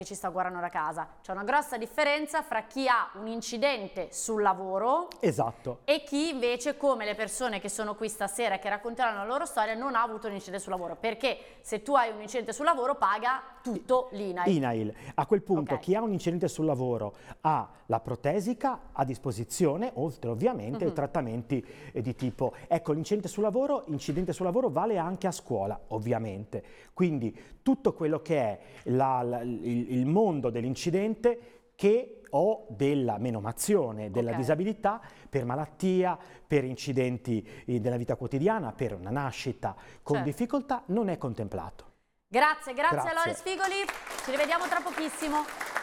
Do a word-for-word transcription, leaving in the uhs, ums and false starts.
che ci sta guardando da casa. C'è una grossa differenza fra chi ha un incidente sul lavoro, esatto, e chi invece, come le persone che sono qui stasera e che racconteranno la loro storia, non ha avuto un incidente sul lavoro, perché se tu hai un incidente sul lavoro paga tutto l'I N A I L. I N A I L. A quel punto Okay. chi ha un incidente sul lavoro ha la protesica a disposizione, oltre ovviamente ai Mm-hmm. trattamenti eh, di tipo, ecco, l'incidente sul lavoro, incidente sul lavoro vale anche a scuola, ovviamente. Quindi tutto quello che è la, la, il, il mondo dell'incidente che o della menomazione, della Okay. disabilità per malattia, per incidenti eh, della vita quotidiana, per una nascita con Certo. difficoltà, non è contemplato. Grazie, grazie, Grazie. a Loris Figoli, ci rivediamo tra pochissimo.